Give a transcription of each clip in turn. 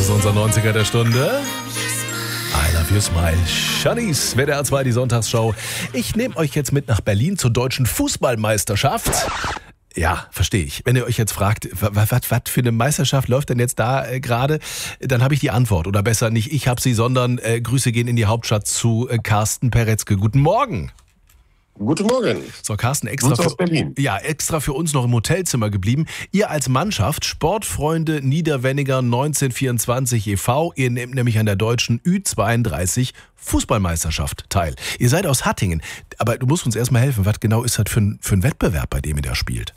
ist unser 90er der Stunde. I love you smile. Shannys, WDR 2, die Sonntagsshow. Ich nehme euch jetzt mit nach Berlin zur deutschen Fußballmeisterschaft. Ja, verstehe ich. Wenn ihr euch jetzt fragt, was für eine Meisterschaft läuft denn jetzt da gerade, dann habe ich die Antwort. Oder besser nicht ich habe sie, sondern Grüße gehen in die Hauptstadt zu Carsten Peretzke. Guten Morgen. Guten Morgen. So, Carsten, extra aus Berlin. Ja, extra für uns noch im Hotelzimmer geblieben. Ihr als Mannschaft, Sportfreunde Niederwenniger 1924 e.V., ihr nehmt nämlich an der deutschen Ü32 Fußballmeisterschaft teil. Ihr seid aus Hattingen, aber du musst uns erstmal helfen. Was genau ist das für ein Wettbewerb, bei dem ihr da spielt?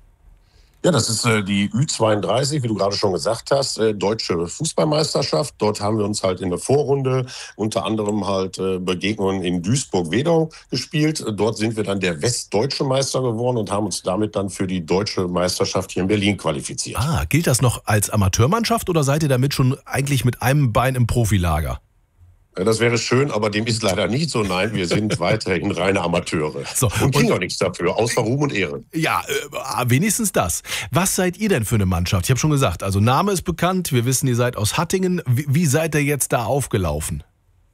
Ja, das ist die Ü32, wie du gerade schon gesagt hast, deutsche Fußballmeisterschaft. Dort haben wir uns halt in der Vorrunde unter anderem halt Begegnungen in Duisburg-Wedau gespielt. Dort sind wir dann der westdeutsche Meister geworden und haben uns damit dann für die deutsche Meisterschaft hier in Berlin qualifiziert. Ah, gilt das noch als Amateurmannschaft oder seid ihr damit schon eigentlich mit einem Bein im Profilager? Das wäre schön, aber dem ist leider nicht so. Nein, wir sind weiterhin reine Amateure. So, und kriegen auch nichts dafür, außer Ruhm und Ehre. Ja, wenigstens das. Was seid ihr denn für eine Mannschaft? Ich habe schon gesagt, also Name ist bekannt, wir wissen, ihr seid aus Hattingen. Wie seid ihr jetzt da aufgelaufen?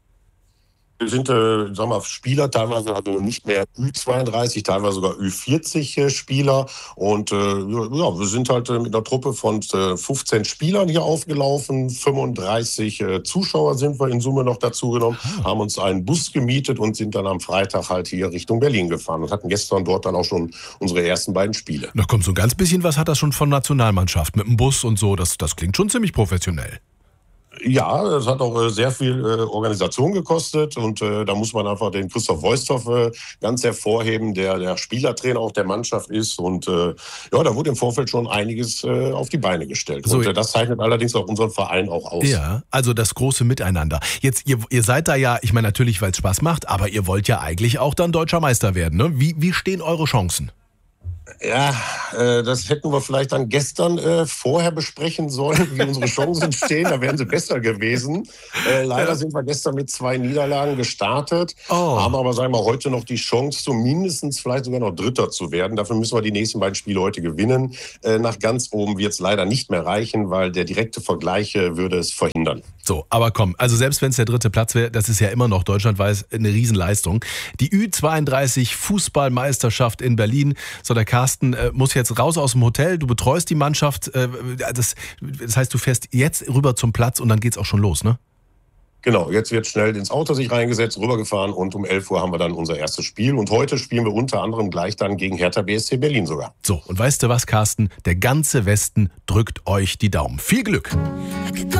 Wir sind, Spieler, teilweise also nicht mehr Ü32, teilweise sogar Ü40 Spieler. Und wir sind halt mit einer Truppe von 15 Spielern hier aufgelaufen. 35 Zuschauer sind wir in Summe noch dazu genommen, haben uns einen Bus gemietet und sind dann am Freitag halt hier Richtung Berlin gefahren und hatten gestern dort dann auch schon unsere ersten beiden Spiele. Na komm, so ein ganz bisschen was hat das schon von Nationalmannschaft mit dem Bus und so. Das klingt schon ziemlich professionell. Ja, es hat auch sehr viel Organisation gekostet und da muss man einfach den Christoph Voisthoff ganz hervorheben, der Spielertrainer auch der Mannschaft ist und da wurde im Vorfeld schon einiges auf die Beine gestellt. So, und das zeichnet allerdings auch unseren Verein auch aus. Ja, also das große Miteinander. Jetzt, ihr seid da ja, ich meine natürlich, weil es Spaß macht, aber ihr wollt ja eigentlich auch dann deutscher Meister werden, ne? Wie stehen eure Chancen? Ja, das hätten wir vielleicht dann gestern vorher besprechen sollen, wie unsere Chancen stehen. Da wären sie besser gewesen. Leider sind wir gestern mit 2 Niederlagen gestartet, haben aber, sagen wir, heute noch die Chance, zumindest vielleicht sogar noch Dritter zu werden. Dafür müssen wir die nächsten beiden Spiele heute gewinnen. Nach ganz oben wird es leider nicht mehr reichen, weil der direkte Vergleich würde es verhindern. So, aber komm, also selbst wenn es der 3. Platz wäre, das ist ja immer noch deutschlandweit eine Riesenleistung. Die Ü32 Fußballmeisterschaft in Berlin. So, der Carsten muss jetzt raus aus dem Hotel, du betreust die Mannschaft. Das heißt, du fährst jetzt rüber zum Platz und dann geht's auch schon los, ne? Genau, jetzt wird schnell ins Auto sich reingesetzt, rübergefahren und um 11 Uhr haben wir dann unser erstes Spiel. Und heute spielen wir unter anderem gleich dann gegen Hertha BSC Berlin sogar. So, und weißt du was, Carsten? Der ganze Westen drückt euch die Daumen. Viel Glück!